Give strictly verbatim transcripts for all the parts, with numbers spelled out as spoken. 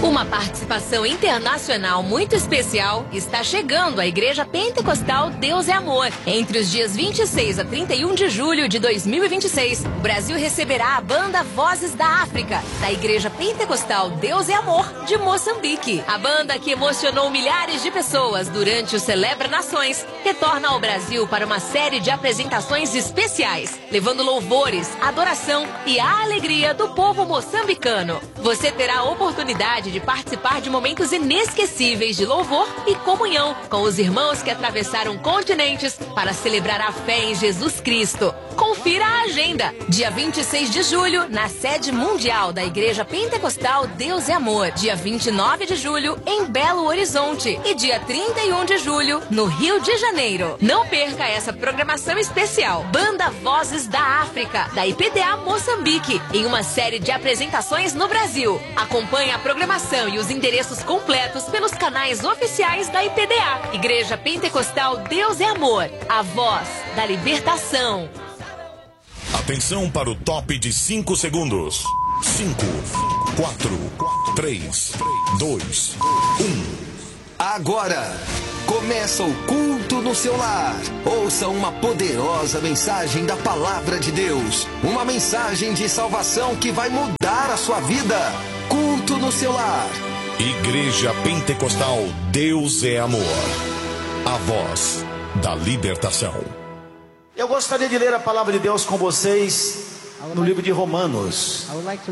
Uma participação internacional muito especial está chegando à Igreja Pentecostal Deus é Amor. Entre os dias vinte e seis a trinta e um de julho de dois mil e vinte e seis, o Brasil receberá a banda Vozes da África, da Igreja Pentecostal Deus é Amor, de Moçambique. A banda que emocionou milhares de pessoas durante o Celebra Nações retorna ao Brasil para uma série de apresentações especiais, levando louvores, adoração e a alegria do povo moçambicano. Você terá a oportunidade de participar de momentos inesquecíveis de louvor e comunhão com os irmãos que atravessaram continentes para celebrar a fé em Jesus Cristo. Confira a agenda. Dia vinte e seis de julho, na sede mundial da Igreja Pentecostal Deus é Amor. Dia vinte e nove de julho, em Belo Horizonte. E dia trinta e um de julho, no Rio de Janeiro. Não perca essa programação especial. Banda Vozes da África, da I P D A Moçambique, em uma série de apresentações no Brasil. Acompanhe a programação e os endereços completos pelos canais oficiais da I P D A. Igreja Pentecostal Deus é Amor, a voz da libertação. Atenção para o top de cinco segundos. cinco, quatro, três, dois, um. Agora começa o culto no seu lar. Ouça uma poderosa mensagem da palavra de Deus. Uma mensagem de salvação que vai mudar a sua vida. Culto no seu lar. Igreja Pentecostal Deus é Amor, a voz da libertação. Eu gostaria de ler a palavra de Deus com vocês no livro de Romanos,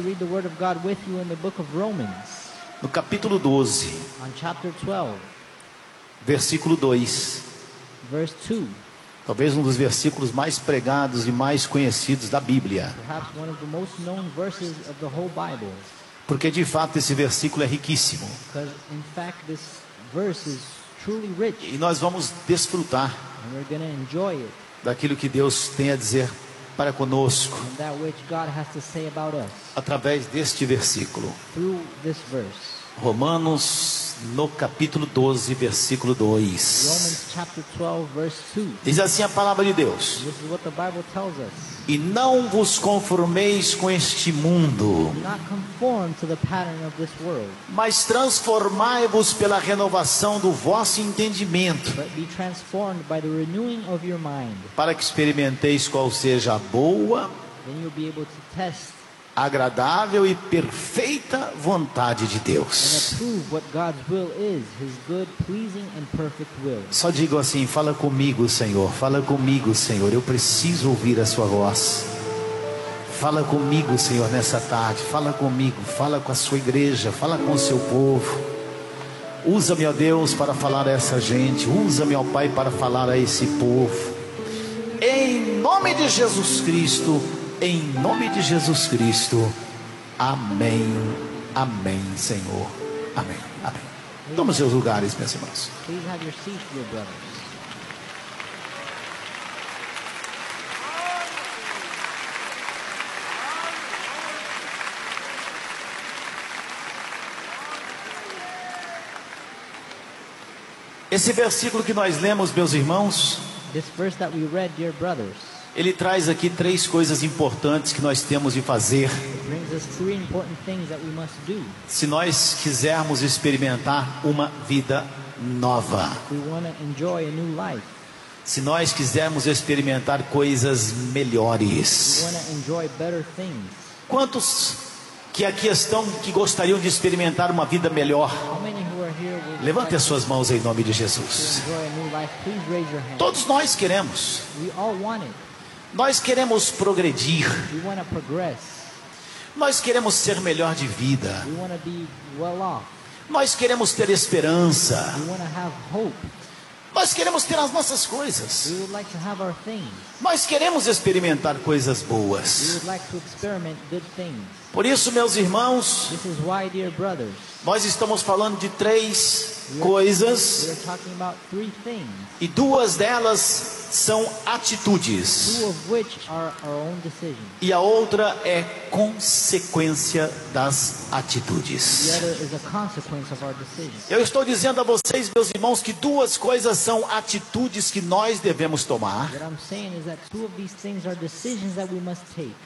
no capítulo doze, versículo dois. Talvez um dos versículos mais pregados e mais conhecidos da Bíblia. Porque de fato esse versículo é riquíssimo. E nós vamos desfrutar daquilo que Deus tem a dizer para conosco através deste versículo. Romanos, no capítulo doze, versículo dois. Diz assim a palavra de Deus: e não vos conformeis com este mundo, mas transformai-vos pela renovação do vosso entendimento, para que experimenteis qual seja a boa, agradável e perfeita vontade de Deus. Só digo assim: fala comigo, Senhor, fala comigo, Senhor, eu preciso ouvir a sua voz. Fala comigo, Senhor, nessa tarde. Fala comigo, fala com a sua igreja, fala com o seu povo. Usa-me, ó Deus, para falar a essa gente. Usa-me, ó Pai, para falar a esse povo. Em nome de Jesus Cristo, em nome de Jesus Cristo. Amém, amém, Senhor. Amém, amém. Toma os seus lugares, meus irmãos. Esse versículo que nós lemos, meus irmãos, This verse that we read, dear brothers, ele traz aqui três coisas importantes que nós temos de fazer brings us three important things that we must do. se nós quisermos experimentar uma vida nova. We want to enjoy a new life. Se nós quisermos experimentar coisas We melhores. want to enjoy better things. Quantos que aqui estão que gostariam de experimentar uma vida melhor? How many who are here would Levante like as suas mãos em nome de to Jesus. enjoy a new life? Please raise your hand. Todos nós queremos. We all want it. Nós queremos progredir. We want to progress. Nós queremos ser melhor de vida. We want to be well off. Nós queremos ter esperança. We want to have hope. Nós queremos ter as nossas We coisas. would like to have our things. Nós queremos experimentar coisas We boas. would like to experiment good things. Por isso, meus irmãos, This is why, dear brothers, nós estamos falando de três we coisas are talking about three things, e duas delas são atitudes two of which are our own decisions. e a outra é consequência das The atitudes. other is a consequence of our decisions. Eu estou dizendo a vocês, meus irmãos, que duas coisas são atitudes que nós devemos tomar What I'm saying is that two of these things are decisions that we must take.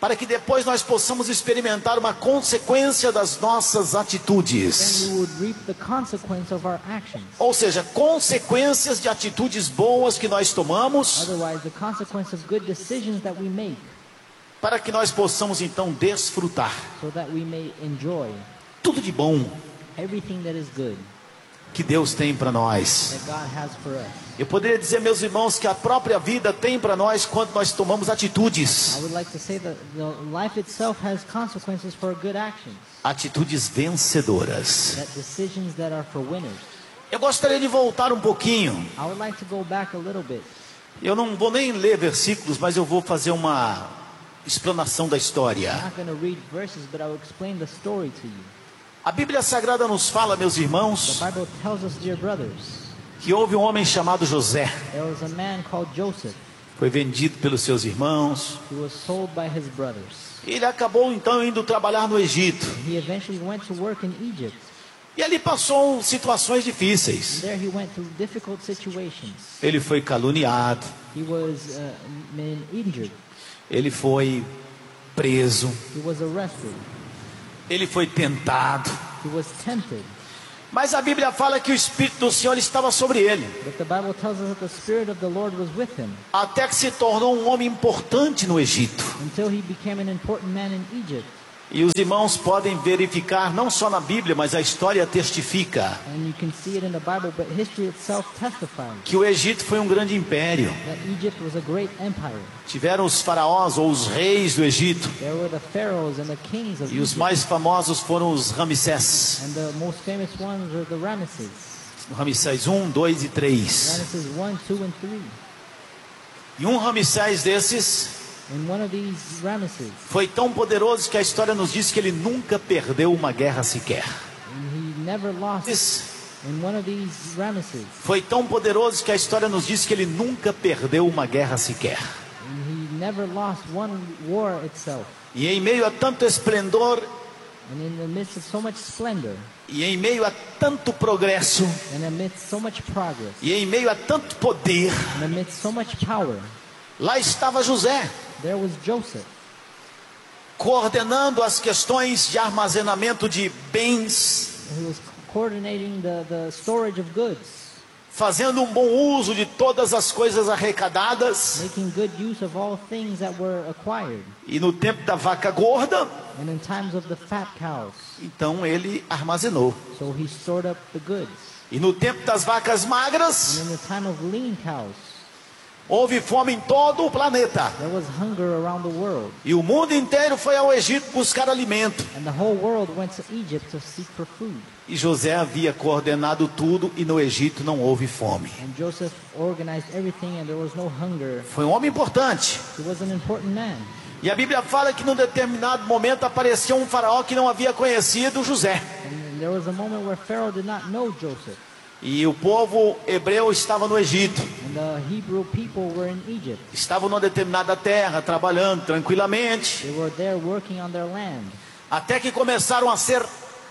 para que depois nós possamos experimentar uma consequência das nossas then atitudes. we would reap the consequence of our actions. Ou seja, consequências de atitudes boas que nós tomamos, Otherwise, the consequence of good decisions that we make, para que nós possamos então desfrutar so that we may enjoy tudo de bom everything that is good que Deus tem para nós. that God has for us. Eu poderia dizer, meus irmãos, que a própria vida tem para nós quando nós tomamos atitudes, I would like to say that the life itself has consequences for good actions, atitudes vencedoras. that decisions that are for winners. Eu gostaria de voltar um pouquinho. I would like to go back a little bit. Eu não vou nem ler versículos, mas eu vou fazer uma explanação da I'm história. not going to read verses, but I will explain the story to you. A Bíblia Sagrada nos fala, meus The irmãos, Bible tells us, dear brothers, que houve um homem chamado José. there was a man called Joseph Foi vendido pelos seus irmãos. who was sold by his brothers. Ele acabou então indo trabalhar no Egito. He eventually went to work in Egypt. E ali passou situações difíceis. There he went through difficult situations. Ele foi caluniado. He was uh, been injured. Ele foi preso. He was arrested. Ele foi tentado. He was tempted. Mas a Bíblia fala que o Espírito do Senhor estava sobre ele. But the Bible tells us that the Spirit of the Lord was with him Até que se tornou um homem importante no Egito. until he became an important man in Egypt. E os irmãos podem verificar, não só na Bíblia, mas a história testifica, And you can see it in the Bible, but history itself testifies que o Egito foi um grande império. that Egypt was a great empire. Tiveram os faraós ou os reis do Egito. There were the pharaohs and the kings of E os Egypt. mais famosos foram os Ramsés. And the most famous ones were the Ramesses. Ramsés um, dois e três. Ramesses one, two, and three. E um Ramsés desses And one of these Ramesses, foi tão poderoso que a história nos diz que ele nunca perdeu uma guerra sequer. and he never lost. Esse And one of these Ramesses, foi tão poderoso que a história nos diz que ele nunca perdeu uma guerra sequer. and he never lost one war itself. E em meio a tanto esplendor, And in the midst of so much splendor, e em meio a tanto progresso, and amidst so much progress, e em meio a tanto poder, and amidst so much power, lá estava José, there was Joseph, coordenando as questões de armazenamento de bens, who was coordinating the, the storage of goods, fazendo um bom uso de todas as coisas arrecadadas. making good use of all things that were acquired. E no tempo da vaca gorda, And in times of the fat cows, então ele armazenou. so he stored up the goods. E no tempo das vacas magras, And in the time of lean cows, houve fome em todo o planeta. there was hunger around the world. E o mundo inteiro foi ao Egito buscar alimento. And the whole world went to Egypt to seek for food. E José havia coordenado tudo e no Egito não houve fome. And Joseph organized everything and there was no hunger. Foi um homem importante. He was an important man. E a Bíblia fala que num determinado momento apareceu um faraó que não havia conhecido José. And there was a moment where Pharaoh did not know Joseph. E o povo hebreu estava no Egito. And the Hebrew people were in Egypt. Estavam numa determinada terra, trabalhando tranquilamente. They were there working on their land. Até que começaram a ser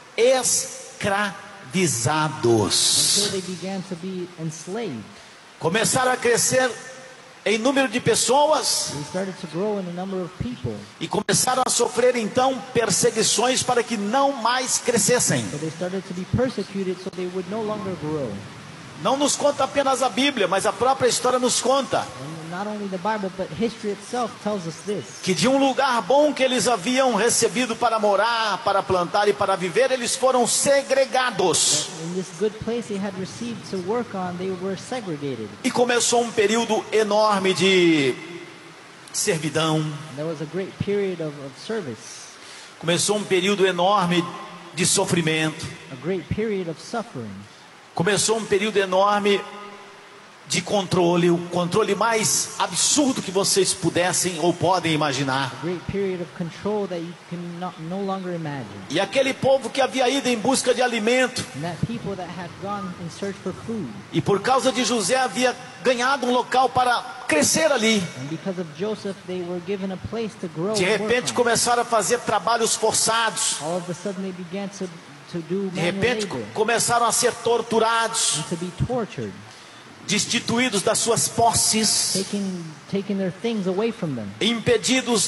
escravizados. Until they began to be enslaved. Começaram a crescer em número de pessoas They started to grow in the number of people. e começaram a sofrer então perseguições para que não mais crescessem. So they started to be persecuted so they would no longer grow. Não nos conta apenas a Bíblia, mas a própria história nos conta And not only the Bible, but history itself tells us this. que de um lugar bom que eles haviam recebido para morar, para plantar e para viver, eles foram segregados. In this good place they had received to work on, they were segregated. E começou um período enorme de servidão. And there was a great period of, of service, Começou um período enorme de sofrimento. a great period of suffering. Começou um período enorme de controle, o controle mais absurdo que vocês pudessem ou podem imaginar. A great period of control that you can not, no longer imagine. E aquele povo que havia ido em busca de alimento, And that people that had gone in search for food, e por causa de José havia ganhado um local para crescer ali. and because of Joseph they were given a place to grow. De and work repente on. começaram a fazer trabalhos forçados. All of a sudden they began to, to do De manual repente labor começaram a ser torturados, and to be tortured, destituídos das suas posses, taking taking their things away from them, impedidos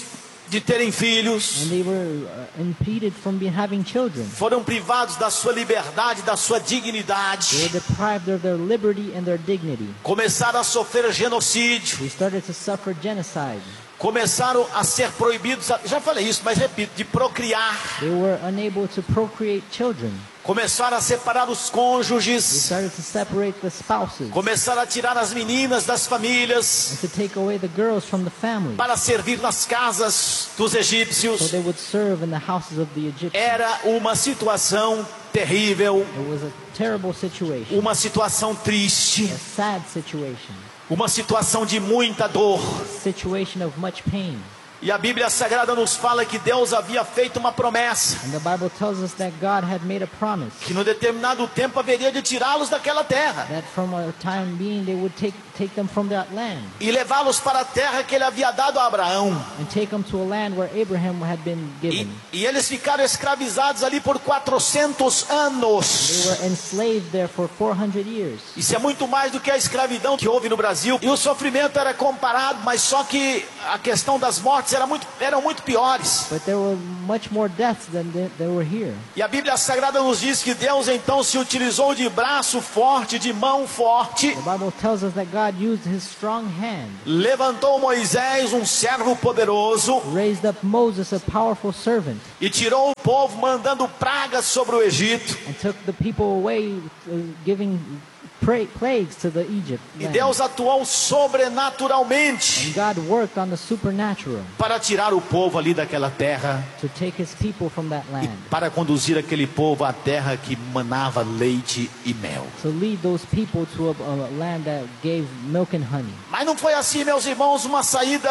de terem filhos. And they were uh, impeded from be, having children. Foram privados da sua liberdade, da sua They dignidade. were deprived of their liberty and their dignity. Começaram a sofrer genocídio. They started to suffer genocide. Começaram a ser proibidos, já falei isso, mas repito, de procriar. They were unable to procreate children. Começaram a separar os They cônjuges. started to separate the spouses Começaram a tirar as meninas das famílias and to take away the girls from the family, para servir nas casas dos so egípcios. they would serve in the houses of the Egyptians. Era uma situação terrível, It was a terrible situation, uma situação triste, a sad situation, uma situação de muita dor. a situation of much pain. E a Bíblia Sagrada nos fala que Deus havia feito uma promessa, And the Bible tells us that God had made a promise que no determinado tempo haveria de tirá-los daquela terra that from a time being they would take, take them from that land e levá-los para a terra que ele havia dado a Abraão. and take them to a land where Abraham had been E, given. e eles ficaram escravizados ali por quatrocentos They anos. were enslaved there for four hundred years. Isso é muito mais do que a escravidão que houve no Brasil. E o sofrimento era comparado, mas só que a questão das mortes era muito, eram muito piores. But there were much more deaths than there, there were here. E a Bíblia Sagrada nos diz que Deus então se utilizou de braço forte, de mão forte, The Bible tells us that God used his strong hand, levantou Moisés, um servo poderoso, raised up Moses, a powerful servant, e tirou o povo mandando pragas sobre o Egito. and took the people away, uh, giving pra- plagues to the Egypt E land. Deus atuou sobrenaturalmente And God worked on the supernatural para tirar o povo ali daquela terra, to take his people from that land, para conduzir aquele povo à terra que manava leite e mel. to lead those people to a, a land that gave milk and honey. Mas não foi assim, meus irmãos, uma saída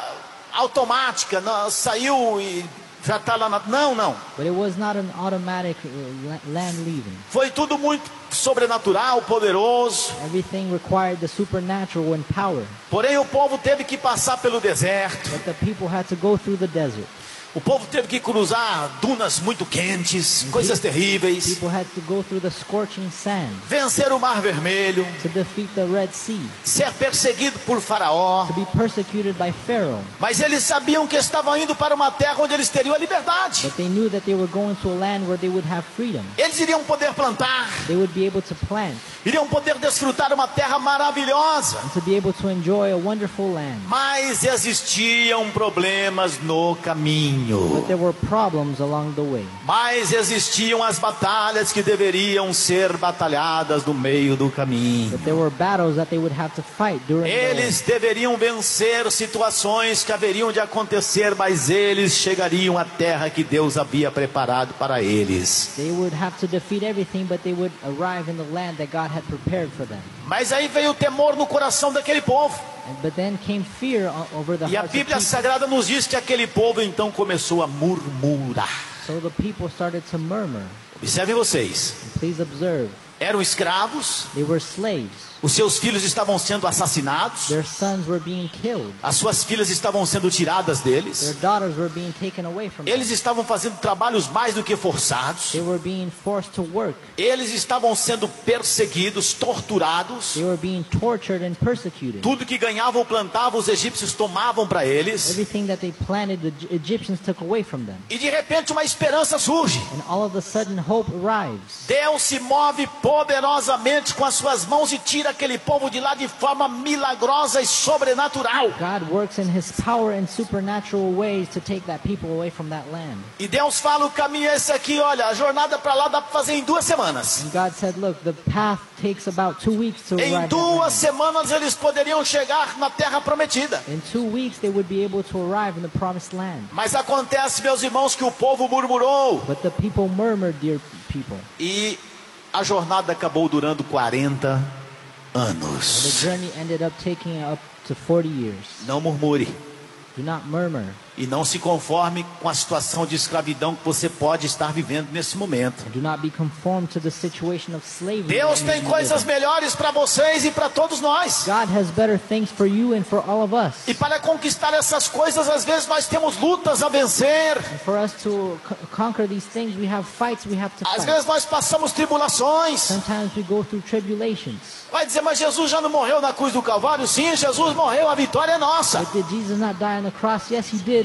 automática, não, saiu e já está lá na... Não, não. But it was not an automatic uh, la- land leaving. Foi tudo muito sobrenatural, poderoso. Everything required the supernatural and power. Porém, o povo teve que passar pelo deserto. But the people had to go through the desert. O povo teve que cruzar dunas muito quentes, coisas terríveis. People had to go through the scorching sand Vencer o Mar Vermelho. to defeat the Red Sea, Ser perseguido por Faraó. to be persecuted by Pharaoh. Mas eles sabiam que estavam indo para uma terra onde eles teriam a liberdade. But they knew that they were going to a land where they would have freedom. Eles iriam poder plantar. They would be able to plant Iriam poder desfrutar uma terra maravilhosa. and to be able to enjoy a wonderful land. Mas existiam problemas no caminho. But there were problems along the way. Mas existiam as batalhas que deveriam ser batalhadas no meio do caminho. But there were battles that they would have to fight during the way. Eles deveriam vencer situações que haveriam de acontecer, mas eles chegariam à terra que Deus havia preparado para eles. They would have to defeat everything, but they would arrive in the land that God had prepared for them. Mas aí veio o temor no coração daquele povo. And, but then came fear o- over the E a hearts of Bíblia people. Sagrada nos diz que aquele povo então começou a murmurar. So the people started to murmur. Observem vocês, Please observe. eram escravos, They were slaves. os seus filhos estavam sendo assassinados, Their sons were being killed. as suas filhas estavam sendo tiradas Their deles, daughters were being taken away from them. eles estavam fazendo trabalhos mais do que forçados, They were being forced to work. eles estavam sendo perseguidos, torturados, They were being tortured and persecuted. tudo que ganhavam ou plantavam os egípcios tomavam para eles, Everything that they planted, the Eg- Egyptians took away from them. e de repente uma esperança surge. And all of a sudden, hope arrives. Deus se move poderosamente com as suas mãos e tira aquele povo de lá de forma milagrosa e sobrenatural. God works in his power and supernatural ways to take that people away from that land. E Deus fala, o caminho é esse aqui, olha, a jornada para lá dá para fazer em duas semanas. And God said, look, the path takes about two weeks to Em arrive at duas land. semanas eles poderiam chegar na terra prometida. In two weeks, they would be able to arrive in the promised land. Mas acontece, meus irmãos, que o povo murmurou. But the people murmured, dear people. E a jornada acabou durando quarenta The anos. journey ended up taking up to forty years. Não murmure. Do not murmur. E não se conforme com a situação de escravidão que você pode estar vivendo nesse momento. Do not be conformed to the situation of slavery. Deus that tem you coisas live in. melhores para vocês e para todos nós. God has better things for you and for all of us. E para conquistar essas coisas, às vezes nós temos lutas a vencer. And for us to co- conquer these things, we have fights we have to Às fight. vezes nós passamos tribulações. Sometimes we go through tribulations. Vai dizer, mas Jesus já não morreu na cruz do Calvário? Sim, Jesus morreu, a vitória é nossa. But did Jesus not die on the cross? Yes, he did,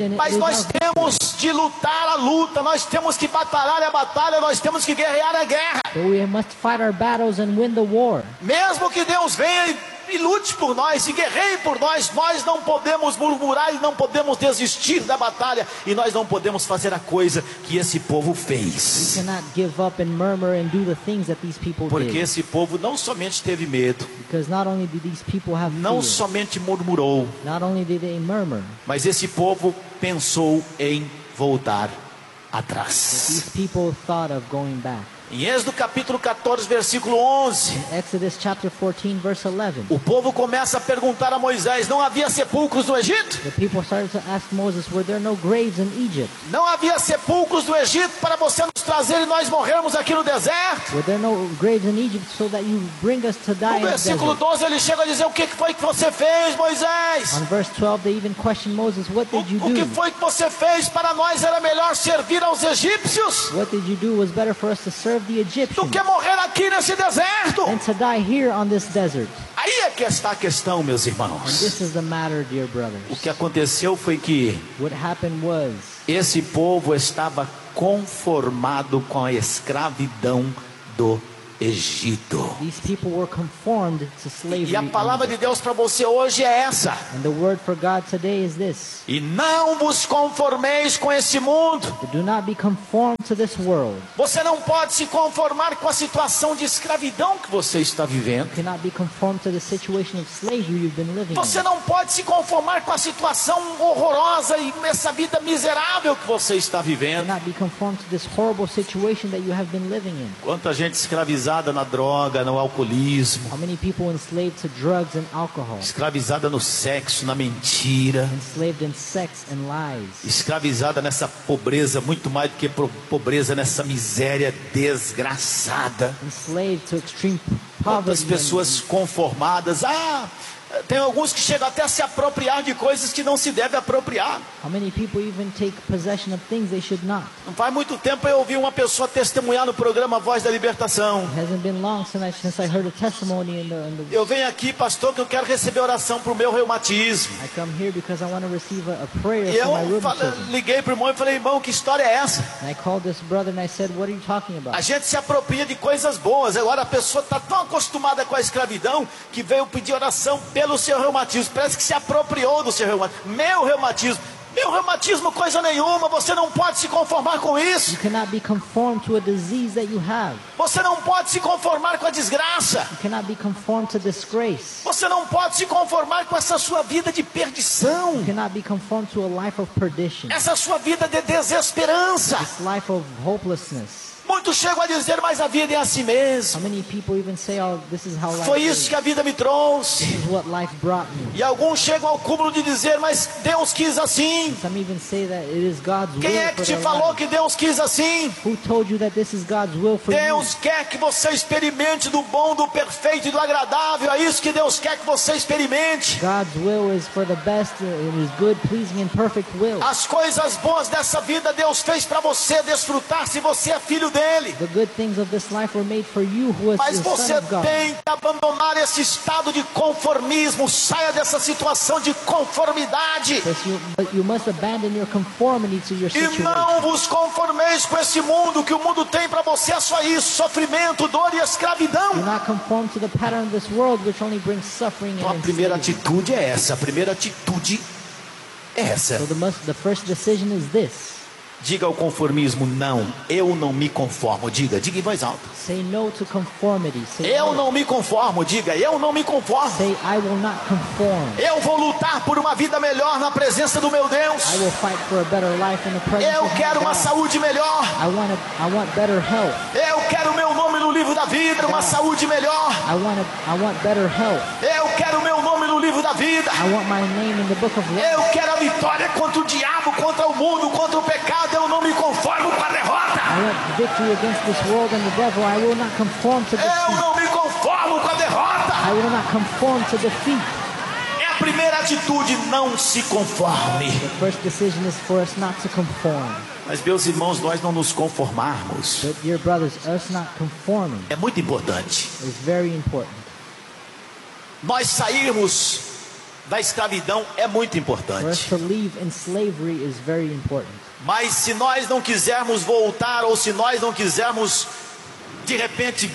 and it Mas is nós our temos de lutar a luta, nós temos que batalhar a batalha, nós temos que guerrear a guerra. But we must fight our battles and win the war. Mesmo que Deus venha e E lute por nós, e guerreie por nós. Nós não podemos murmurar e não podemos desistir da batalha. E nós não podemos fazer a coisa que esse povo We fez. cannot give up and murmur and do the things that these people Porque did. esse povo não somente teve medo, Because not only did these people have não fear, somente murmurou, not only did they murmur, mas esse povo pensou em voltar atrás. these people thought of going back. Em Êxodo capítulo catorze, versículo onze, Exodus chapter fourteen, verse eleven. o povo começa a perguntar a Moisés: não havia sepulcros no Egito? The people started to ask Moses, were there no graves in Egypt? Não havia sepulcros no Egito para você nos trazer e nós morrermos aqui no deserto? Were there no graves in Egypt so that you bring us to die No in the versículo desert? doze ele chega a dizer: o que foi que você fez, Moisés? On verse twelve, they even questioned Moses, what O, did you o que do? foi que você fez? Para nós era melhor servir aos egípcios What did you do was better for us to serve the do Egyptians que morrer aqui nesse deserto. than to die here on this desert. Aí é que está a questão, meus And irmãos. this is the matter, dear brothers. O que aconteceu foi que What happened was esse povo estava conformado com a escravidão do Egito. these people were conformed to slavery. E a in palavra de Egypt. Deus para você hoje é essa: And the word for God today is this: e não vos conformeis com esse mundo. do not be conformed to this world. Você não pode se conformar com a situação de escravidão que você está vivendo. You cannot be conformed to the situation of slavery you've been living Você in. não pode se conformar com a situação horrorosa e essa vida miserável que você está You vivendo. cannot be conformed to this horrible situation that you have been living in. Quanta gente escravizada na droga, no alcoolismo, How many people enslaved to drugs and alcohol, escravizada no sexo, na mentira, enslaved in sex and lies, escravizada nessa pobreza, muito mais do que pro- pobreza, nessa miséria desgraçada. enslaved to extreme Quantas poverty. pessoas conformadas, ah, tem alguns que chegam até a se apropriar de coisas que não se deve apropriar. How many people even take possession of things they should not? Não faz muito tempo eu ouvi uma pessoa testemunhar no programa Voz da Libertação. It hasn't been long since I, since I heard a testimony in the, in the Eu venho aqui, pastor, que eu quero receber oração para o meu reumatismo. I come here because I want to receive a, a prayer E for my eu fala- rheumatism. liguei para o irmão e falei: irmão, que história é essa? And I called this brother and I said, what are you talking about? A gente se apropria de coisas boas. Agora a pessoa está tão acostumada com a escravidão que veio pedir oração pelo seu reumatismo. Parece que se apropriou do seu reumatismo. Meu reumatismo. Meu reumatismo, coisa nenhuma. Você não pode se conformar com isso. You cannot be conformed to a disease that you have. Você não pode se conformar com a desgraça. You cannot be conformed to disgrace. Você não pode se conformar com essa sua vida de perdição. You cannot be conformed to a life of perdition. Essa sua vida de desesperança. This life of hopelessness. Muitos chegam a dizer: mas a vida é assim How mesmo. many people even say, oh, this is how life Foi is. isso que a vida me trouxe. This is what life brought me. E alguns chegam ao cúmulo de dizer: mas Deus quis assim. Some even say that it is God's will Quem é for que te their falou life. que Deus quis assim? Who told you that this is God's will for Deus quer que você experimente do bom, do perfeito e do agradável. É isso que Deus quer que você experimente. you? God's will is for the best, it is good, pleasing, and perfect will. As coisas boas dessa vida Deus fez para você desfrutar se você é filho dele. The good things of this life were made for you who is Mas the você son of God. tem que abandonar esse estado de conformismo. Saia dessa situação de conformidade. But you, but you must abandon your conformity to your E situation. não vos conformeis com esse mundo. Que o mundo tem para você é só isso: sofrimento, dor e Do escravidão. not conform to the pattern of this world, which only brings suffering Então a and primeira enslavement. atitude é essa. A primeira atitude é essa. So the, must, the first decision is this. Diga ao conformismo: não, eu não me conformo. Diga, diga em voz alta. Say no to conformity. Say, Eu no. não me conformo. Diga, eu não me conformo. Say, I will not conform. Eu vou lutar por uma vida melhor na presença do meu Deus. I will fight for a better life in the presence Eu of my quero uma God. saúde melhor. I want, a, I want better health. Eu quero meu nome no livro da vida, uma saúde melhor. I want, a, I want better health. Eu quero meu nome no livro da vida. I want my name in the book of life. Eu quero a vitória contra o diabo, contra o mundo, contra o pecado. Eu não me conformo com a derrota. I want victory against this world and the devil. I will not conform to Eu defeat. não me conformo com a derrota. I will not conform to defeat. É a primeira atitude: não se conforme. The first decision is for us not to conform. Mas, meus irmãos, nós não nos conformarmos But dear brothers, us not conforming é muito importante. is very important. Nós sairmos da escravidão é muito For us importante. to live in slavery is very important. Mas se nós não quisermos voltar, ou se nós não quisermos, de repente,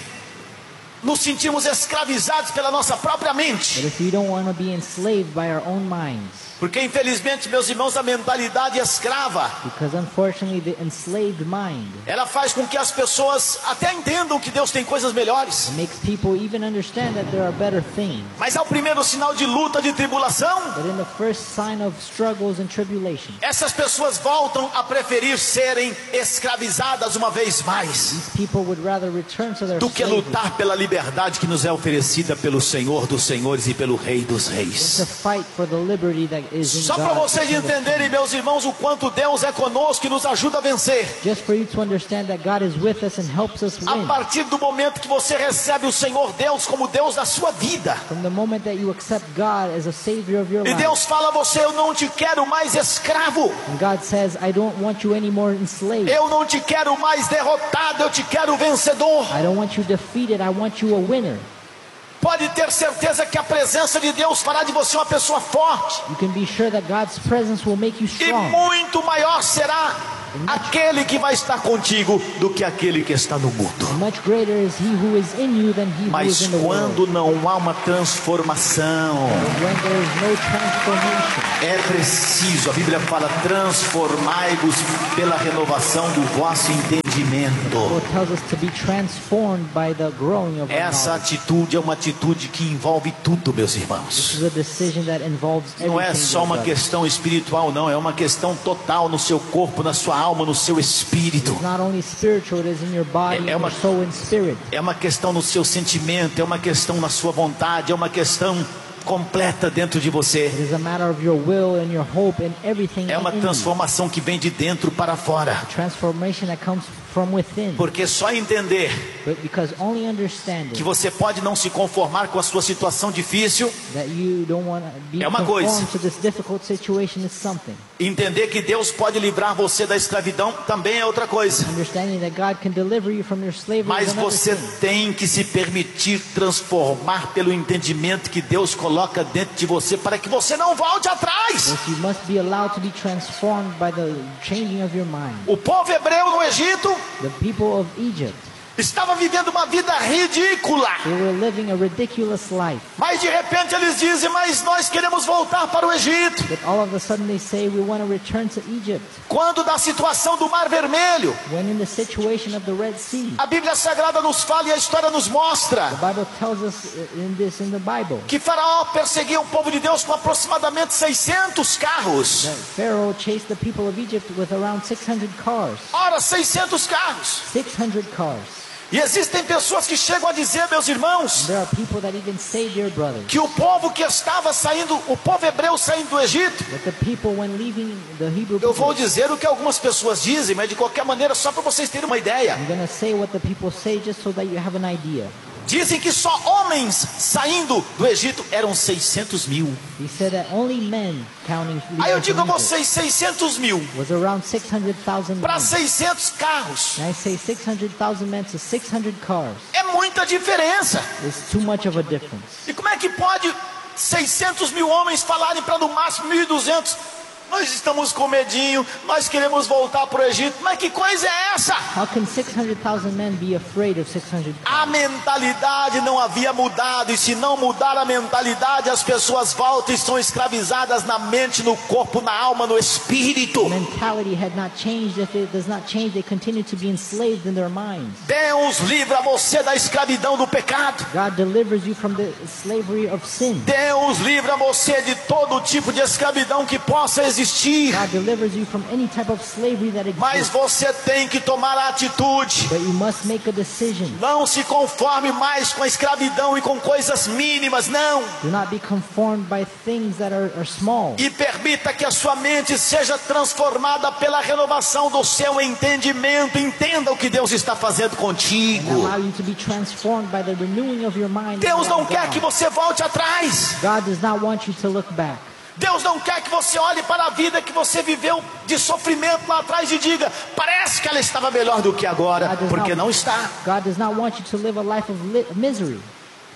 nos sentirmos escravizados pela nossa própria But mente. if we don't want to be enslaved by our own minds, Porque infelizmente, meus irmãos, a mentalidade escrava, because unfortunately the enslaved mind ela faz com que as pessoas até entendam que Deus tem coisas melhores. makes people even understand that there are better things. Mas ao primeiro sinal de luta, de tribulação, But in the first sign of struggles and tribulation, essas pessoas voltam a preferir serem escravizadas uma vez mais, these people would rather return to their do que slavery lutar pela liberdade que nos é oferecida pelo Senhor dos Senhores e pelo Rei dos than Reis. to fight for the liberty that is in Só para God. vocês entenderem, meus irmãos, o quanto Deus é conosco e nos ajuda a vencer. Just for you to understand that God is with us and helps us A win. partir do momento que você recebe o Senhor Deus como Deus da sua vida, From the moment that you accept God as a savior of your e life, Deus fala a você: eu não te quero mais escravo, and God says, I don't want you anymore enslaved. eu não te quero mais derrotado, eu te quero vencedor. I don't want you defeated, I want you a winner. Pode ter certeza que a presença de Deus fará de você uma pessoa forte, You can be sure that God's presence will make you e strong. muito maior será aquele que vai estar contigo do que aquele que está no mundo. Much greater is he who is in you than he who is Mas in the world. quando não há uma transformação, When there is no transformation, é preciso, a Bíblia fala: transformai-vos pela renovação do vosso entendimento. it tells us to be transformed by the growing of our Essa knowledge. atitude é uma atitude que envolve tudo, meus This irmãos. is a decision that involves Não é everything. só dear uma brothers. questão espiritual, não. É uma questão total no seu corpo, na sua alma, no seu espírito. It's not only spiritual, it is in your body, É in uma- your soul and spirit. É uma questão no seu sentimento, é uma questão na sua vontade, é uma questão completa dentro de você. It is a matter of your will and your hope and everything É uma in you. transformação que vem de dentro para fora. Transformation that comes from within. Porque só entender But because only que understanding você pode não se conformar com a sua situação difícil, that you don't want to be É uma coisa. conformed to this difficult situation is something. entender que Deus pode livrar você da escravidão também é outra coisa. Understanding that God can deliver you from your slavery Mas is another você thing. tem que se permitir transformar pelo entendimento que Deus coloca dentro de você, para que você não volte atrás. But you must be allowed to be transformed by the changing of your mind. O povo hebreu no Egito The people of Egypt, estava vivendo uma vida ridícula, they were living a ridiculous life. mas de repente eles dizem: mas nós queremos voltar para o Egito. But all of a sudden they say we want to return to Egypt. Quando da situação do Mar Vermelho, When in the situation of the Red Sea, a Bíblia Sagrada nos fala e a história nos mostra the Bible tells us in this in the Bible que Faraó perseguia o povo de Deus com aproximadamente seiscentos carros. that Pharaoh chased the people of Egypt with around six hundred cars. Ora, seiscentos carros. six hundred cars. E existem pessoas que chegam a dizer, meus irmãos, There are people that even say, dear brothers, que o povo que estava saindo, o povo hebreu saindo do Egito, that the people when leaving the Hebrew eu vou people, dizer o que algumas pessoas dizem, mas de qualquer maneira, só para vocês terem uma ideia. I'm going to say what the people say just so that you have an idea. Dizem que só homens saindo do Egito eram seiscentos mil. He said that only men counting leaving Aí eu digo a from Egypt vocês, seiscentos mil was around six hundred thousand para men. seiscentos carros And I say six hundred thousand men to six hundred cars é muita diferença. is too much of a difference. E como é que pode seiscentos mil homens falarem para no máximo mil e duzentos? Nós estamos com medinho, nós queremos voltar para o Egito. Mas que coisa é essa? How can six hundred thousand men be afraid of six hundred A cars? mentalidade não havia mudado, e se não mudar a mentalidade, as pessoas voltam e são escravizadas na mente, no corpo, na alma, no espírito. Mentality had not changed. If it does not change, they continue to be enslaved in their minds. Deus livra você da escravidão do pecado. God delivers you from the slavery of sin. Deus livra você de todo tipo de escravidão que possa existir. God delivers you from any type of slavery that Mas exists. você tem que tomar a atitude. But you must make a decision. Não se conforme mais com a escravidão e com coisas mínimas, não. Do not be conformed by things that are, are small. E permita que a sua mente seja transformada pela renovação do seu entendimento. Entenda o que Deus está fazendo And contigo. allow you to be transformed by the renewing of your mind. Deus não about quer God. que você volte atrás. God does not want you to look back. Deus não quer que você olhe para a vida que você viveu de sofrimento lá atrás e diga: parece que ela estava melhor do que agora, God does porque not- não está. God does not want you to live a life of li- misery.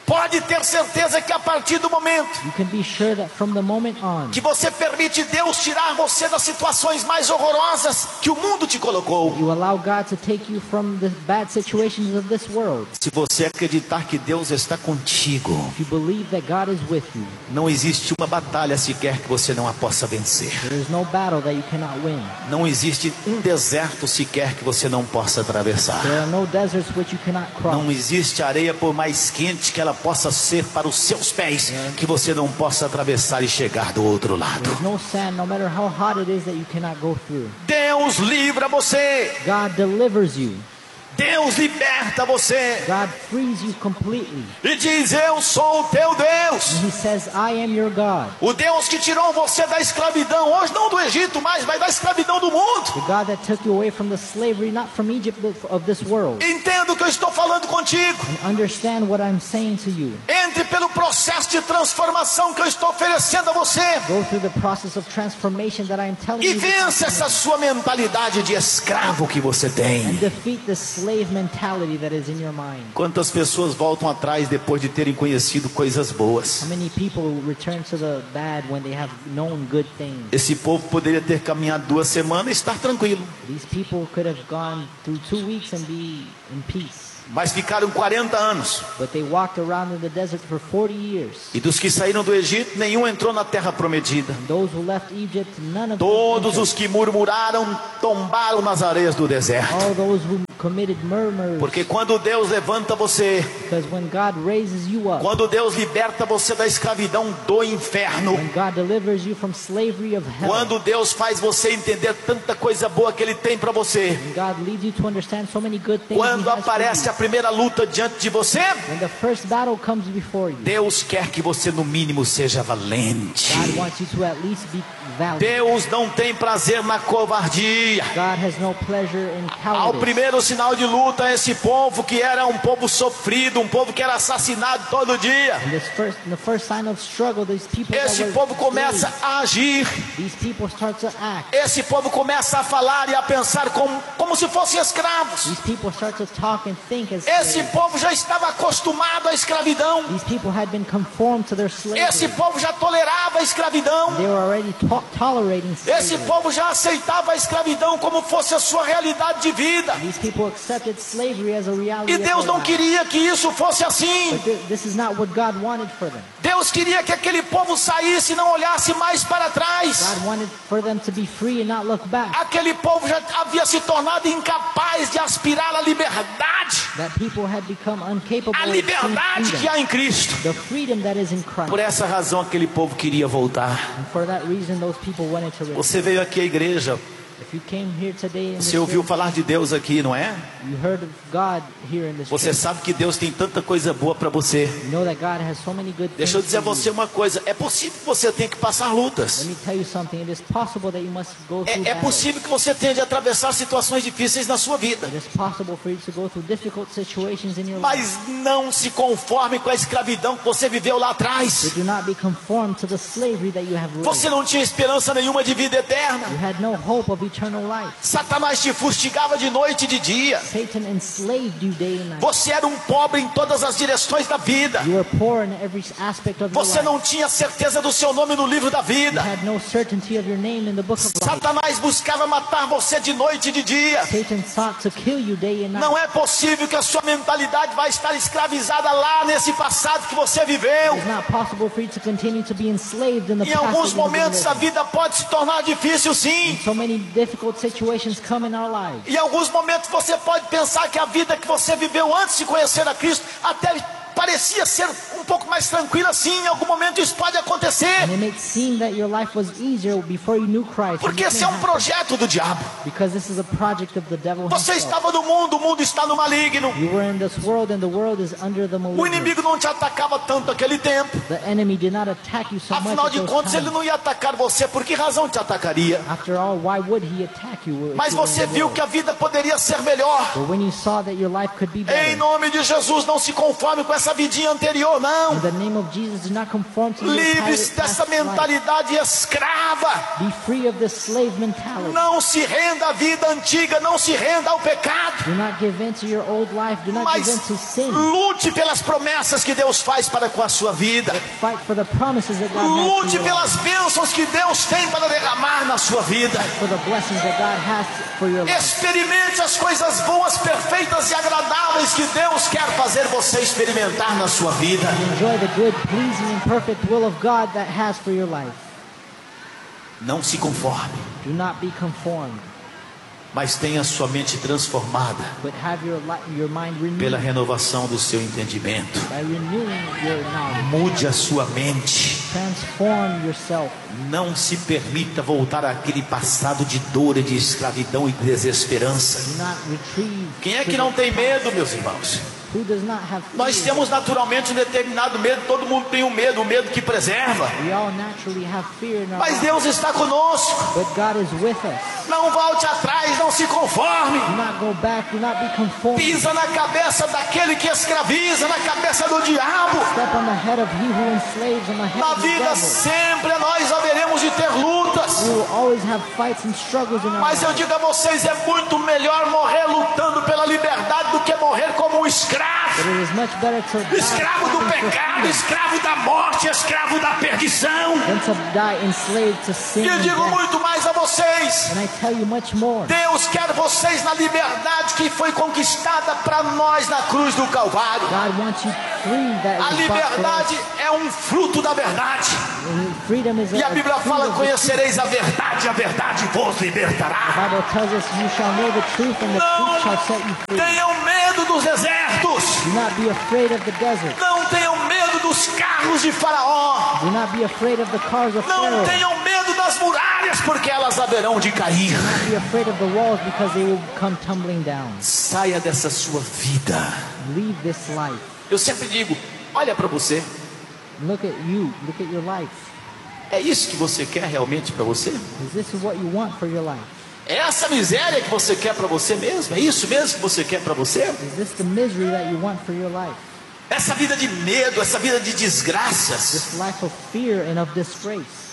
Pode ter certeza que a partir do momento You can be sure that from the moment on, que você permite Deus tirar você das situações mais horrorosas que o mundo te colocou. you allow God to take you from the bad situations of this world. Se você acreditar que Deus está contigo, If you believe that God is with you, não existe uma batalha sequer que você não a possa vencer. there is no battle that you cannot win. Não existe um deserto sequer que você não possa atravessar. There are no deserts which you cannot cross. Não existe areia por mais quente que ela possa ser para os seus pés, que você não possa atravessar e chegar do outro lado. There's no sand, no matter how hot it is, that you cannot go through. Deus livra você. God delivers you. Deus liberta você. God frees you completely. E diz: eu sou o teu Deus. And He says, I am your God. O Deus que tirou você da escravidão, hoje não do Egito mais, mas da escravidão do mundo. The God that took you away from the slavery, not from Egypt, but of this world. Entenda o que eu estou falando contigo. And understand what I'm saying to you. Entre pelo processo de transformação que eu estou oferecendo a você. Go through the process of transformation that I am telling E you. vença essa sua mentalidade de escravo que você And tem. defeat the slave mentality that is in your mind. Quantas pessoas voltam atrás depois de terem conhecido coisas boas? How many people return to the bad when they have known good things? Esse povo poderia ter caminhado duas semanas e estar tranquilo, These people could have gone through two weeks and be in peace. mas ficaram quarenta anos. But they walked around in the desert for forty years. E dos que saíram do Egito, nenhum entrou na terra prometida. And those who left Egypt, none of them Todos entered. os que murmuraram tombaram nas areias do deserto. All those who committed murmurs. Porque quando Deus levanta você, Because when God raises you up, quando Deus liberta você da escravidão do inferno, when God delivers you from slavery of hell, quando Deus faz você entender tanta coisa boa que Ele tem para você, when God leads you to understand so many good things, quando He has for aparece you, a primeira luta diante de você, when the first battle comes before you, Deus quer que você no mínimo seja valente. God wants you to at least be valiant. Deus não tem prazer na covardia. God has no pleasure in Ao cowardice. primeiro sinal de luta, esse povo que era um povo sofrido, um povo que era assassinado todo dia, In this first, in the first sign of struggle, these people that esse were povo começa slaves, a agir, these people start to act. esse povo começa a falar e a pensar como, como se fossem escravos. These people start to talk and think as Esse slaves. povo já estava acostumado à escravidão. These people had been conformed to their slavery. Esse povo já tolerava a escravidão. They were already to- tolerating Esse slavery. povo já aceitava a escravidão como fosse a sua realidade de vida. These people accepted slavery as a reality E of Deus their não life. queria que isso fosse assim. But thi- this is not what God wanted for them. Deus queria que aquele povo saísse e não olhasse mais para trás. God wanted for them to be free and not look back. Aquele povo já havia se tornado incapaz de aspirar à liberdade. That people had become incapable A of seeing liberdade que freedom. há em Cristo. The freedom that is in Christ. Por essa razão aquele povo queria voltar. And for that reason, those people wanted to return. Você veio aqui à igreja, If you came here today in this você ouviu church, falar de Deus aqui, não é? you heard of God here in this Você church. sabe que Deus tem tanta coisa boa para você. You know that God has so many good things Deixa eu dizer a for você you. uma coisa, é possível que você tenha que passar lutas. Let me tell you something. It is possible that you must go through É, é battles. possível que você tenha de atravessar situações difíceis na sua vida. It is possible for you to go through difficult situations in your life. Mas não se conforme com a escravidão que você viveu lá atrás. But do not be conformed to the slavery that you have lived. Você não tinha esperança nenhuma de vida eterna. You had no hope of eternal life. Satanás te fustigava de noite e de dia. Satan enslaved you day and night. Você era um pobre em todas as direções da vida. You were poor in every aspect of your Você life. não tinha certeza do seu nome no livro da You vida. had no certainty of your name in the book of life. Satanás buscava matar você de noite e de dia. Satan sought to kill you day and night. Não é possível que a sua mentalidade vai estar escravizada lá nesse passado que você viveu. It's not possible for you to continue to be enslaved in the Em past. alguns that you have been momentos a living. vida pode se tornar difícil, sim. So many difficult situations come in our lives. Em alguns momentos você pode pensar que a vida que você viveu antes de conhecer a Cristo até parecia ser um pouco mais tranquila, sim. Em algum momento isso pode acontecer. And it may seem that your life was easier before you knew Christ. Porque And this esse é may um happen projeto do diabo. Because this is a project of the devil Você himself. estava no mundo, o mundo está no maligno. You were in this world and the world is under the O malignant. inimigo não te atacava tanto naquele tempo. The enemy did not attack you so much Afinal at de those contas, ele times. não ia atacar você. Por que razão te atacaria? After all, why would he attack you? if Mas you were você in the viu world? que a vida poderia ser melhor. But when you saw that your life could be Em better, nome de Jesus, não se conforme com essa vidinha anterior, não. não. In the name of Jesus, do not conform to your Livre-se pirate dessa past life. mentalidade escrava. Be free of the slave mentality. Não se renda à vida antiga, não se renda ao pecado. Do not give in to your old life. Do not give in Mas to sin. lute pelas promessas que Deus faz para com a sua vida. Fight for the promises that God has Lute for you. pelas bênçãos que Deus tem para derramar na sua vida. For the blessings that God has for your life. Experimente as coisas boas, perfeitas e agradáveis que Deus quer fazer você experimentar na sua vida. Enjoy the good, pleasing, and perfect will of God that has for your life. Não se conforme, Do not be conformed, mas tenha sua mente transformada but have your li- your mind renewed pela renovação do seu entendimento. by renewing your knowledge. Mude a sua mente. Transform yourself. Não se permita voltar àquele passado de dor e de escravidão e desesperança. Do not retrieve. Quem é que to não the tem past. medo, meus irmãos? Who does not have fear? Nós temos naturalmente um determinado medo, todo mundo tem um medo, um medo que preserva. We all naturally have fear in our Mas lives, Deus está conosco. but God is with us. Não volte atrás, não se conforme. Do not go back. Do not be conformed. Pisa na cabeça daquele que escraviza, na cabeça do diabo. Step on the head of he who enslaves, on the head Na of the vida devil. sempre nós haveremos de ter lutas. We will always have fights and struggles in our Mas eu lives. digo a vocês, é muito melhor morrer lutando pela liberdade do que morrer como um escravo. But it is much better to die Escravo do fighting for pecado, freedom escravo da morte, escravo da perdição. than to die enslaved to sin E eu and digo death. muito mais a vocês. And I tell you much more. Deus quer vocês na liberdade que foi conquistada para nós na cruz do Calvário. God wants you free. That A is bought for liberdade é um fruto da verdade. us. Freedom is a, E a a Bíblia fruit fala: of the truth. conhecereis a verdade, a verdade vos The libertará. Bible tells us you shall know the truth and the truth shall set you Não free. tenham medo dos desertos. Do not be afraid of the desert. Não tenham medo dos carros de Faraó. Do not be afraid of the cars of Não Pharaoh. tenham medo das muralhas, porque elas haverão de cair. Do not be afraid of the walls because they will come tumbling down. Saia dessa sua vida. Leave this life. Eu sempre digo: olha para você. Look at you. Look at your life. É isso que você quer realmente para você? Is this what you want for your life? É essa miséria que você quer para você mesmo? É isso mesmo que você quer para você? Is this the misery that you want for your life? Essa vida de medo, essa vida de desgraças, This life of fear and of disgrace.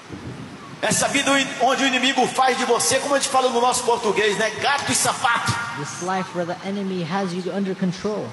essa vida onde o inimigo faz de você, como a gente fala no nosso português, né? Gato e sapato. This life where the enemy has you under control.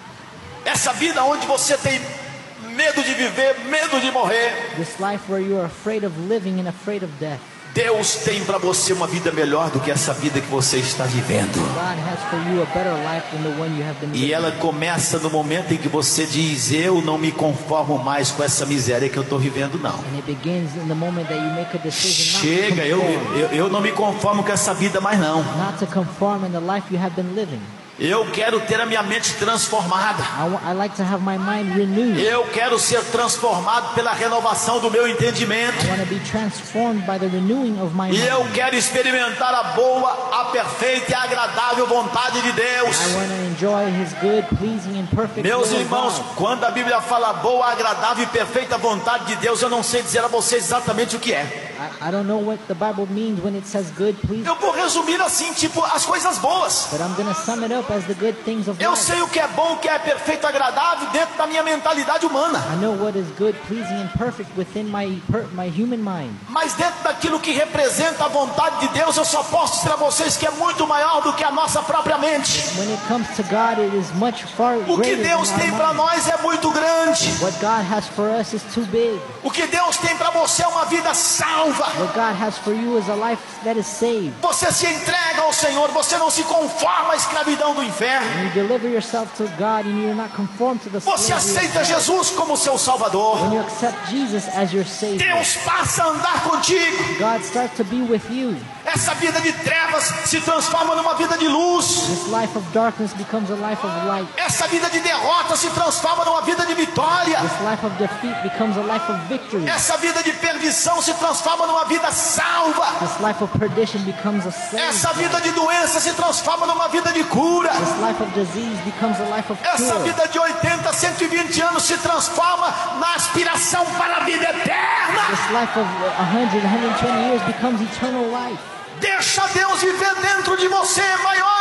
Essa vida onde você tem medo de viver, medo de morrer. This life where you are afraid of living and afraid of death. Deus tem para você uma vida melhor do que essa vida que você está vivendo. God has for you a better life than the one you have been E living. ela começa no momento em que você diz: eu não me conformo mais com essa miséria que eu estou vivendo, não. And it begins in the moment that you make a decision not Chega, to eu, conform, eu, eu não me conformo com essa vida mais não. not to conform in the life you have been living. Eu quero ter a minha mente transformada. I, wa- I like to have my mind renewed. Eu quero ser transformado pela renovação do meu entendimento. I want to be transformed by the renewing of my E mind. eu quero experimentar a boa, a perfeita e agradável vontade de Deus. I want to enjoy His good, pleasing, and perfect Meus will of irmãos, God. quando a Bíblia fala boa, agradável e perfeita vontade de Deus, eu não sei dizer a vocês exatamente o que é. I, I don't know what the Bible means when it says good, pleasing, Eu vou resumir assim, tipo, as coisas boas. but I'm going to sum it up as the good things of Eu life. sei o que é bom, o que é perfeito, agradável dentro da minha mentalidade humana. I know what is good, pleasing, and perfect within my per, my human mind. Mas dentro daquilo que representa a vontade de Deus, eu só posso dizer a vocês que é muito maior do que a nossa própria mente. When it comes to God, it is much far O que greater Deus than tem our para mind. nós é muito grande. What God has for us is too big. O que Deus tem para você é uma vida salva. What God has for you is a life that is saved. Você se entrega ao Senhor, você não se conforma à escravidão do inferno. When you deliver yourself to God and you're not conformed to the Você slavery of aceita God. Jesus como seu Salvador. When you accept Jesus as your Savior, Deus passa a andar contigo. God starts to be with you. Essa vida de trevas se transforma numa vida de luz. This life of darkness becomes a life of light. Essa vida de derrota se transforma numa vida de vitória. This life of defeat becomes a life of victory. Essa vida de perdição se transforma numa vida salva. This life of perdition becomes a Essa saved. vida de doença se transforma numa vida de cura. This life of disease becomes a life of Essa cure. vida de oitenta, cento e vinte anos se transforma na aspiração para a vida eterna. This life of one hundred, one hundred twenty years becomes eternal life. Deixa Deus viver dentro de você. Maior é o nosso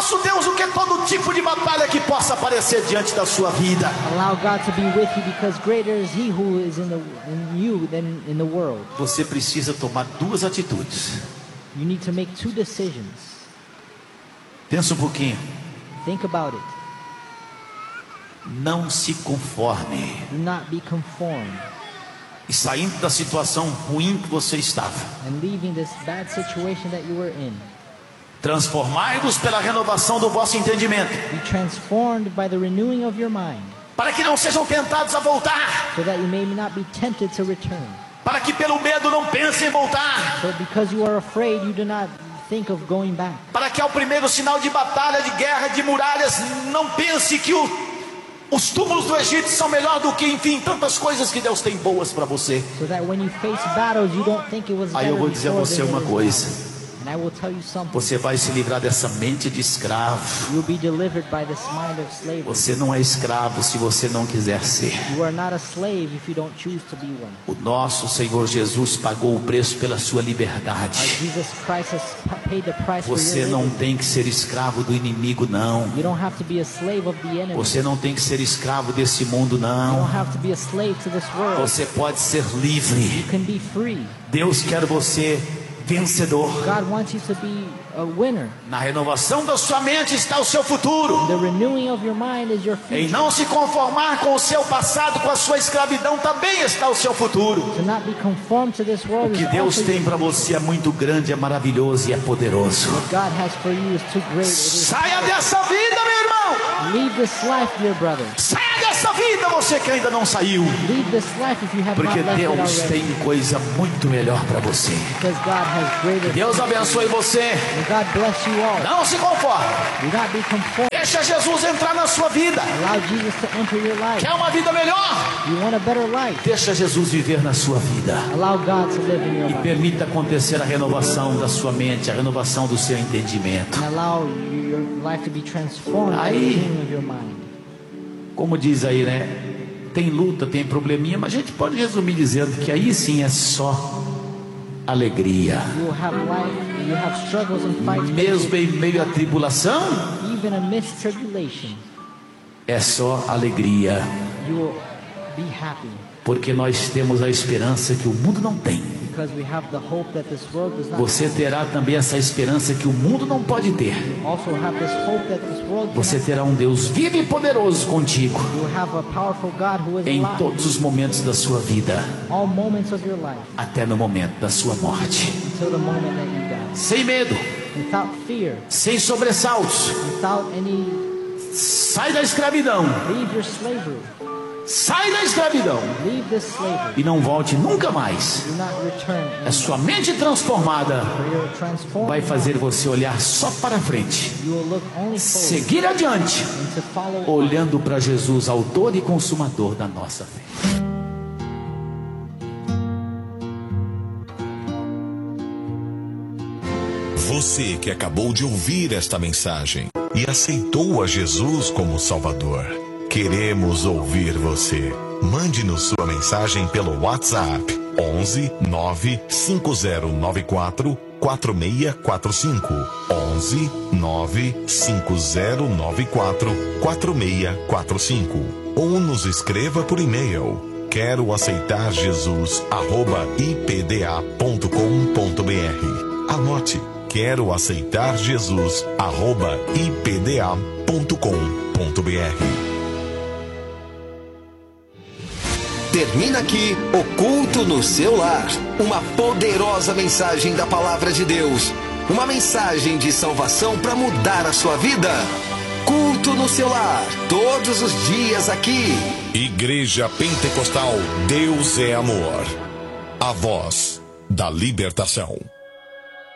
nosso Deus do que todo tipo de batalha que possa aparecer diante da sua vida. Allow God to be with you, because greater is He who is in, the, in you than in the world. Você precisa tomar duas atitudes. You need to make two decisions. Pensa um pouquinho. Think about it. Não se conforme. Do not be conformed. E saindo da situação ruim que você estava. And leaving this bad situation that you were in. Transformai-vos pela renovação do vosso entendimento. Be transformed by the renewing of your mind. Para que não sejam tentados a voltar. So that you may not be tempted to return. Para que pelo medo não pensem em voltar. So because you are afraid, you do not think of going back. Para que ao primeiro sinal de batalha, de guerra, de muralhas, não pense que o, os túmulos do Egito são melhor do que, enfim, tantas coisas que Deus tem boas para você. So that when you face battles, you don't think it was better. Aí eu vou dizer a você uma coisa. And I will tell you something. Você vai se livrar dessa mente de escravo. You'll be delivered by this mind of slavery. Você não é escravo se você não quiser ser. You are not a slave if you don't choose to be one. O nosso Senhor Jesus pagou o preço pela sua liberdade. Jesus Christ has paid the price for your Você não liberty. tem que ser escravo do inimigo, não. You don't have to be a slave of the enemy. Você não tem que ser escravo desse mundo, You não. don't have to be a slave to this world. Você pode ser livre. You can be free. Deus quer você vencedor. God wants you to be a winner. Na renovação da sua mente está o seu futuro. The renewing of your mind is your future. Em não se conformar com o seu passado, com a sua escravidão, também está o seu futuro. To not be conformed to this world O que is Deus also tem your para você é muito grande, é maravilhoso e é poderoso. What God has for you is too great. It is Saia dessa vida, meu irmão. Leave this life, dear brother. Saia dessa vida, você que ainda não saiu. Leave this life if you have Porque not left it Deus already. tem coisa muito melhor para você. Because God has greater. Deus abençoe você. May God bless you all. Não se conforme. Do not be conformed. Deixa Jesus entrar na sua vida. Allow Jesus to enter your life. Quer uma vida melhor? You want a better life? Deixa Jesus viver na sua vida. Allow God to live in your E life. permita acontecer a renovação da sua mente, a renovação do seu entendimento. And allow your life to be transformed by the Aí. renewing of your mind. Como diz aí, né? Tem luta, tem probleminha, mas a gente pode resumir dizendo que aí sim é só alegria. You will have life, you have struggles and fights, Mesmo em meio à tribulação, even amidst tribulation, é só alegria. you will be happy. Porque nós temos a esperança que o mundo não tem. Because we have the hope that this world does not Você terá também essa esperança que o mundo não pode ter. also have this hope that this world Você cannot. terá um Deus vivo e poderoso contigo You will have a powerful God who is em alive todos os momentos da sua vida, all moments of your life até no momento da sua morte. until the moment that you die. Sem medo, Without fear, sem sobressaltos. without any, Sai da escravidão. leave your slavery. Sai da escravidão. Leave this slavery. E não volte nunca mais. Do not return. A sua mente transformada For your transformed vai fazer mind, você olhar só para frente, you will look only forward seguir adiante, and to follow on. olhando para Jesus, autor e consumador da nossa fé. Você que acabou de ouvir esta mensagem e aceitou a Jesus como Salvador, queremos ouvir você. Mande-nos sua mensagem pelo WhatsApp onze nove cinco zero nove quatro quatro seis quatro cinco onze nove cinco zero nove quatro quatro seis quatro cinco ou nos escreva por e-mail quero aceitar Jesus arroba i p d a ponto com ponto b r. Anote, quero aceitar Jesus arroba i p d a ponto com ponto b r. Termina aqui o culto no seu lar. Uma poderosa mensagem da palavra de Deus. Uma mensagem de salvação para mudar a sua vida. Culto no seu lar. Todos os dias aqui. Igreja Pentecostal Deus é Amor. A voz da libertação.